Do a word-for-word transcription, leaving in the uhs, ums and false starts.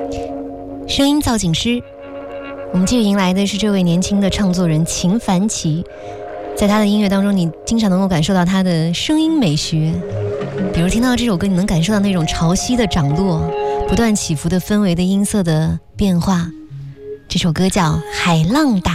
声音造景师，我们继续迎来的是这位年轻的创作人秦凡奇。在他的音乐当中，你经常能够感受到他的声音美学，比如听到这首歌，你能感受到那种潮汐的涨落，不断起伏的氛围的音色的变化。这首歌叫《海浪打